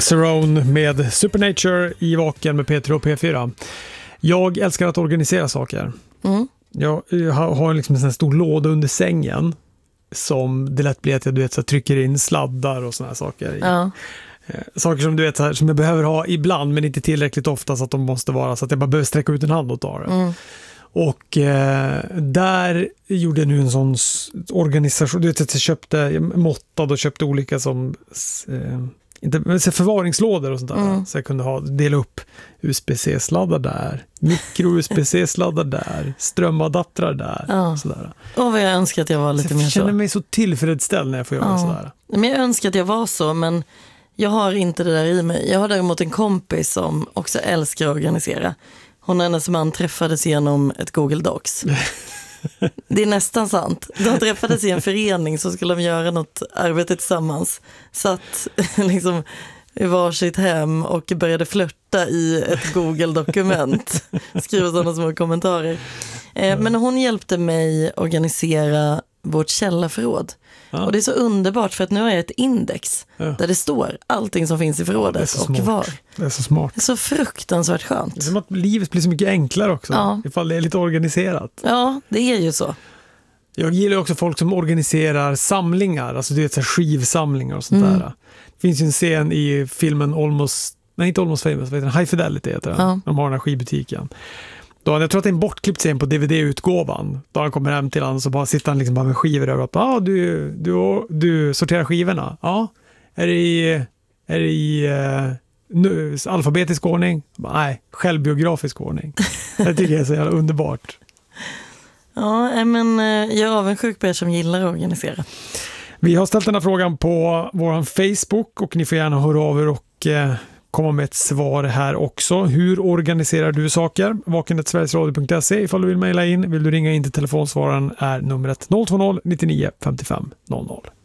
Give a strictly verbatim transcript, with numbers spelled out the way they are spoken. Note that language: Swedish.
Cerrone med Supernature i Vaken med P tre och P fyra. Jag älskar att organisera saker. Mm. Jag har liksom en sån stor låda under sängen som det lätt blir att jag du vet, så trycker in sladdar och såna här saker i. Ja. Saker som du vet så här, som jag behöver ha ibland men inte tillräckligt ofta så att de måste vara så att jag bara behöver sträcka ut en hand och ta det. Mm. Och eh, där gjorde jag nu en sån organisation. Du vet att jag köpte, jag måttade och köpte olika som eh, inte, så förvaringslådor och sånt där. Mm. Så jag kunde ha, dela upp U S B C-sladdar där, mikro-U S B C-sladdar där, strömadaptrar där. Ja. Sådär. Och vad jag önskar att jag var lite så mer så. Jag känner mig så tillfredsställd när jag får göra Ja. sådär. Men jag önskar att jag var så, men jag har inte det där i mig. Jag har däremot en kompis som också älskar att organisera. Hon och hennes man träffades genom ett Google Docs. Det är nästan sant. De träffades i en förening så skulle de göra något arbete tillsammans. Satt liksom i varsitt hem och började flirta i ett Google-dokument. Skriva sådana små kommentarer. Eh, men hon hjälpte mig organisera vårt källarförråd. Ja. Och det är så underbart för att nu har jag ett index ja. Där det står allting som finns i förrådet ja, och var. Det är så smart. Det är så fruktansvärt skönt. Det är som att livet blir så mycket enklare också. Ja. Ifall det är lite organiserat. Ja, det är ju så. Jag gillar också folk som organiserar samlingar. Alltså det är så här skivsamlingar och sånt mm. där. Det finns ju en scen i filmen Almost, nej inte Almost Famous, vad heter den? High Fidelity heter den. Ja. De har den här skivbutiken. Då, jag tror att det är en bortklippt scen på D V D-utgåvan. Då han kommer hem till honom så bara sitter han liksom bara med skivor över. Ja, ah, du, du, du sorterar skivorna. Ja, är det i, är det i uh, nu, alfabetisk ordning? Bara, nej, självbiografisk ordning. Det tycker jag är så jävla underbart. Ja, men jag är avundsjuk på er som gillar att organisera. Vi har ställt den här frågan på vår Facebook och ni får gärna höra av er och eh, komma med ett svar här också. Hur organiserar du saker? vaken snabel-a sverigesradio punkt se ifall du vill mejla in. Vill du ringa in till telefonsvararen är numret noll två noll nittionio femtiofem noll noll.